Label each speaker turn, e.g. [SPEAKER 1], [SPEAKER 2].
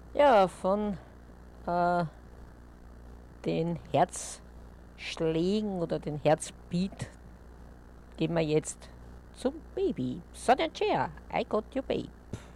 [SPEAKER 1] Ja, von äh, den Herzschlägen oder den Herzbeat gehen wir jetzt zum Baby. Sonja Chair, I got your babe.